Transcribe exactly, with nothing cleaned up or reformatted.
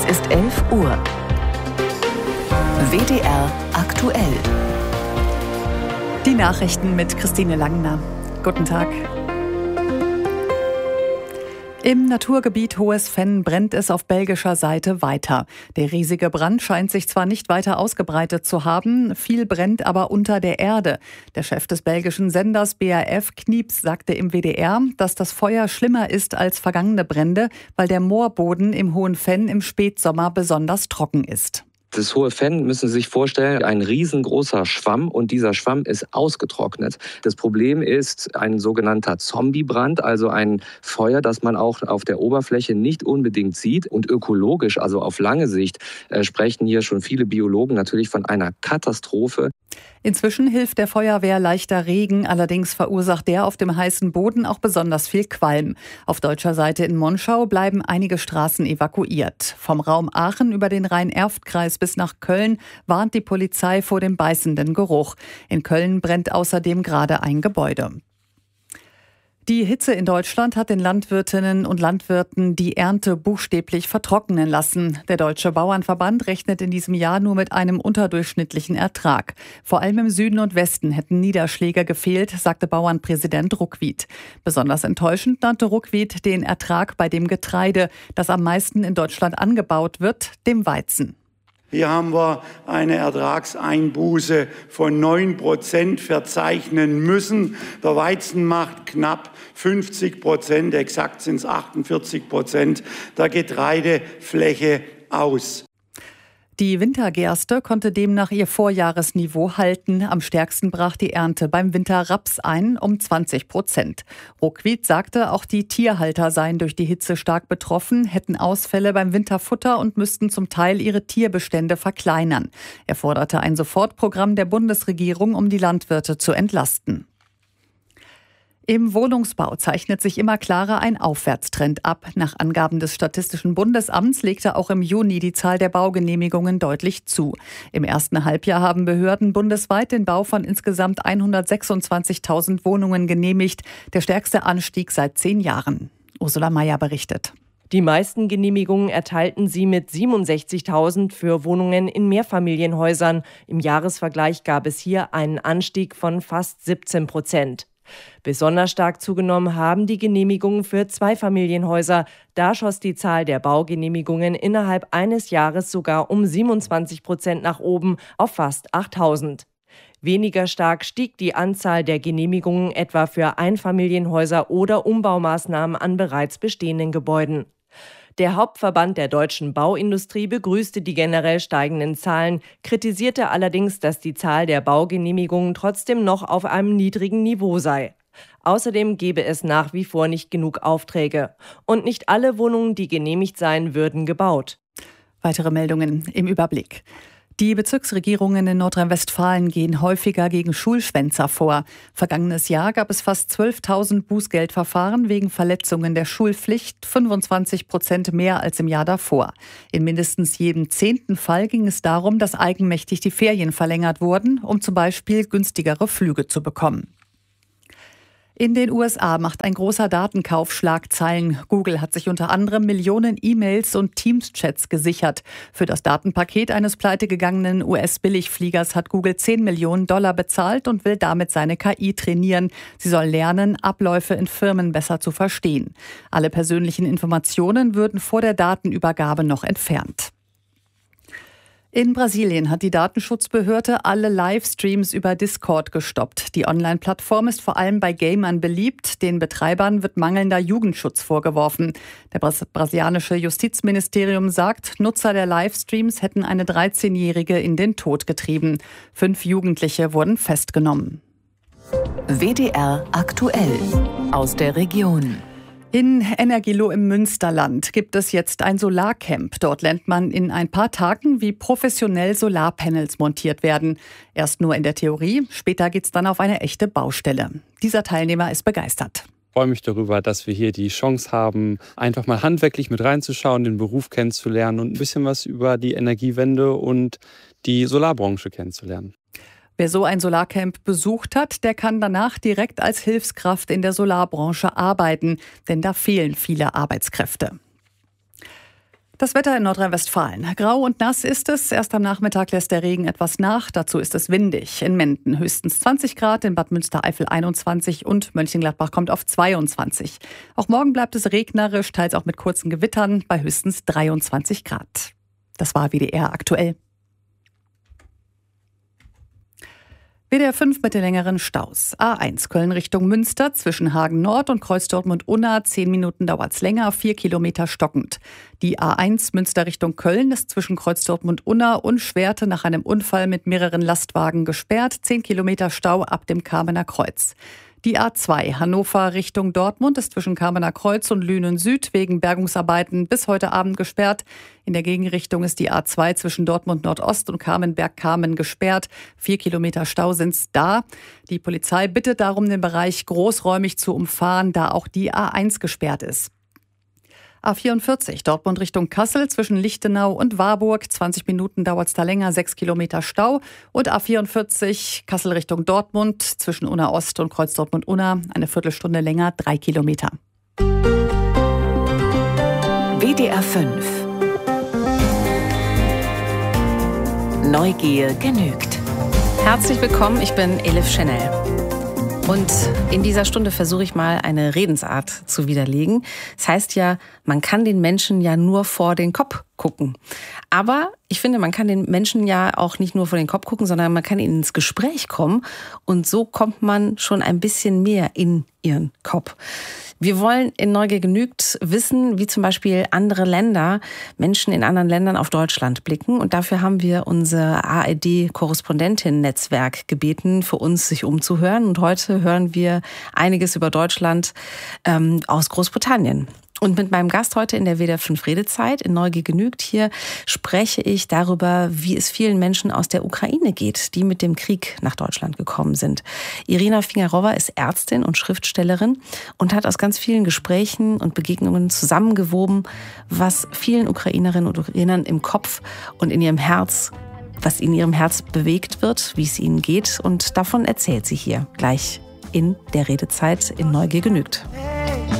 Es ist elf Uhr. W D R aktuell. Die Nachrichten mit Christine Langner. Guten Tag. Im Naturgebiet Hohes Venn brennt es auf belgischer Seite weiter. Der riesige Brand scheint sich zwar nicht weiter ausgebreitet zu haben, viel brennt aber unter der Erde. Der Chef des belgischen Senders B R F, Knieps, sagte im W D R, dass das Feuer schlimmer ist als vergangene Brände, weil der Moorboden im Hohen Venn im Spätsommer besonders trocken ist. Das Hohe Venn, müssen Sie sich vorstellen, ein riesengroßer Schwamm und dieser Schwamm ist ausgetrocknet. Das Problem ist ein sogenannter Zombiebrand, also ein Feuer, das man auch auf der Oberfläche nicht unbedingt sieht. Und ökologisch, also auf lange Sicht, äh, sprechen hier schon viele Biologen natürlich von einer Katastrophe. Inzwischen hilft der Feuerwehr leichter Regen, allerdings verursacht der auf dem heißen Boden auch besonders viel Qualm. Auf deutscher Seite in Monschau bleiben einige Straßen evakuiert. Vom Raum Aachen über den Rhein-Erft-Kreis bis nach Köln warnt die Polizei vor dem beißenden Geruch. In Köln brennt außerdem gerade ein Gebäude. Die Hitze in Deutschland hat den Landwirtinnen und Landwirten die Ernte buchstäblich vertrocknen lassen. Der Deutsche Bauernverband rechnet in diesem Jahr nur mit einem unterdurchschnittlichen Ertrag. Vor allem im Süden und Westen hätten Niederschläge gefehlt, sagte Bauernpräsident Ruckwied. Besonders enttäuschend nannte Ruckwied den Ertrag bei dem Getreide, das am meisten in Deutschland angebaut wird, dem Weizen. Hier haben wir eine Ertragseinbuße von neun Prozent verzeichnen müssen. Der Weizen macht knapp fünfzig Prozent, exakt sind es achtundvierzig Prozent der Getreidefläche aus. Die Wintergerste konnte demnach ihr Vorjahresniveau halten. Am stärksten brach die Ernte beim Winterraps ein, um zwanzig Prozent. Ruckwied sagte, auch die Tierhalter seien durch die Hitze stark betroffen, hätten Ausfälle beim Winterfutter und müssten zum Teil ihre Tierbestände verkleinern. Er forderte ein Sofortprogramm der Bundesregierung, um die Landwirte zu entlasten. Im Wohnungsbau zeichnet sich immer klarer ein Aufwärtstrend ab. Nach Angaben des Statistischen Bundesamts legte auch im Juni die Zahl der Baugenehmigungen deutlich zu. Im ersten Halbjahr haben Behörden bundesweit den Bau von insgesamt hundertsechsundzwanzigtausend Wohnungen genehmigt, der stärkste Anstieg seit zehn Jahren. Ursula Mayer berichtet. Die meisten Genehmigungen erteilten sie mit siebenundsechzigtausend für Wohnungen in Mehrfamilienhäusern. Im Jahresvergleich gab es hier einen Anstieg von fast siebzehn Prozent. Besonders stark zugenommen haben die Genehmigungen für Zweifamilienhäuser. Da schoss die Zahl der Baugenehmigungen innerhalb eines Jahres sogar um siebenundzwanzig Prozent nach oben auf fast achttausend. Weniger stark stieg die Anzahl der Genehmigungen etwa für Einfamilienhäuser oder Umbaumaßnahmen an bereits bestehenden Gebäuden. Der Hauptverband der deutschen Bauindustrie begrüßte die generell steigenden Zahlen, kritisierte allerdings, dass die Zahl der Baugenehmigungen trotzdem noch auf einem niedrigen Niveau sei. Außerdem gebe es nach wie vor nicht genug Aufträge. Und nicht alle Wohnungen, die genehmigt seien, würden gebaut. Weitere Meldungen im Überblick. Die Bezirksregierungen in Nordrhein-Westfalen gehen häufiger gegen Schulschwänzer vor. Vergangenes Jahr gab es fast zwölftausend Bußgeldverfahren wegen Verletzungen der Schulpflicht, fünfundzwanzig Prozent mehr als im Jahr davor. In mindestens jedem zehnten Fall ging es darum, dass eigenmächtig die Ferien verlängert wurden, um zum Beispiel günstigere Flüge zu bekommen. In den U S A macht ein großer Datenkauf Schlagzeilen. Google hat sich unter anderem Millionen E-Mails und Teams-Chats gesichert. Für das Datenpaket eines pleitegegangenen U S-Billigfliegers hat Google zehn Millionen Dollar bezahlt und will damit seine K I trainieren. Sie soll lernen, Abläufe in Firmen besser zu verstehen. Alle persönlichen Informationen würden vor der Datenübergabe noch entfernt. In Brasilien hat die Datenschutzbehörde alle Livestreams über Discord gestoppt. Die Online-Plattform ist vor allem bei Gamern beliebt. Den Betreibern wird mangelnder Jugendschutz vorgeworfen. Der brasilianische Justizministerium sagt, Nutzer der Livestreams hätten eine dreizehnjährige in den Tod getrieben. Fünf Jugendliche wurden festgenommen. W D R aktuell aus der Region. In Energieloh im Münsterland gibt es jetzt ein Solarcamp. Dort lernt man in ein paar Tagen, wie professionell Solarpanels montiert werden. Erst nur in der Theorie, später geht's dann auf eine echte Baustelle. Dieser Teilnehmer ist begeistert. Ich freue mich darüber, dass wir hier die Chance haben, einfach mal handwerklich mit reinzuschauen, den Beruf kennenzulernen und ein bisschen was über die Energiewende und die Solarbranche kennenzulernen. Wer so ein Solarcamp besucht hat, der kann danach direkt als Hilfskraft in der Solarbranche arbeiten, denn da fehlen viele Arbeitskräfte. Das Wetter in Nordrhein-Westfalen. Grau und nass ist es. Erst am Nachmittag lässt der Regen etwas nach. Dazu ist es windig. In Menden höchstens zwanzig Grad, in Bad Münstereifel einundzwanzig und Mönchengladbach kommt auf zweiundzwanzig. Auch morgen bleibt es regnerisch, teils auch mit kurzen Gewittern bei höchstens dreiundzwanzig Grad. Das war W D R aktuell. W D R fünf mit den längeren Staus. A eins Köln Richtung Münster zwischen Hagen Nord und Kreuz Dortmund-Unna. Zehn Minuten dauert's länger, vier Kilometer stockend. Die A eins Münster Richtung Köln ist zwischen Kreuz Dortmund-Unna und Schwerte nach einem Unfall mit mehreren Lastwagen gesperrt. Zehn Kilometer Stau ab dem Kamener Kreuz. Die A zwei Hannover Richtung Dortmund ist zwischen Kamener Kreuz und Lünen Süd wegen Bergungsarbeiten bis heute Abend gesperrt. In der Gegenrichtung ist die A zwei zwischen Dortmund Nordost und Kamenberg-Kamen gesperrt. Vier Kilometer Stau sind's da. Die Polizei bittet darum, den Bereich großräumig zu umfahren, da auch die A eins gesperrt ist. A vierundvierzig Dortmund Richtung Kassel zwischen Lichtenau und Warburg. zwanzig Minuten dauert's da länger, sechs Kilometer Stau. Und A vierundvierzig Kassel Richtung Dortmund zwischen Unna Ost und Kreuz Dortmund-Unna. Eine Viertelstunde länger, drei Kilometer. W D R fünf. Neugier genügt. Herzlich willkommen, ich bin Elif Chanel. Und in dieser Stunde versuche ich mal eine Redensart zu widerlegen. Das heißt ja, man kann den Menschen ja nur vor den Kopf gucken. Aber ich finde, man kann den Menschen ja auch nicht nur vor den Kopf gucken, sondern man kann ihnen ins Gespräch kommen. Und so kommt man schon ein bisschen mehr in ihren Kopf. Wir wollen in Neugier genügt wissen, wie zum Beispiel andere Länder, Menschen in anderen Ländern auf Deutschland blicken. Und dafür haben wir unser A R D-Korrespondentinnen-Netzwerk gebeten, für uns sich umzuhören. Und heute hören wir einiges über Deutschland ähm, aus Großbritannien. Und mit meinem Gast heute in der W D R fünf Redezeit in Neugier genügt hier spreche ich darüber, wie es vielen Menschen aus der Ukraine geht, die mit dem Krieg nach Deutschland gekommen sind. Irina Fingerowa ist Ärztin und Schriftstellerin und hat aus ganz vielen Gesprächen und Begegnungen zusammengewoben, was vielen Ukrainerinnen und Ukrainern im Kopf und in ihrem Herz, was in ihrem Herz bewegt wird, wie es ihnen geht. Und davon erzählt sie hier gleich in der Redezeit in Neugier genügt.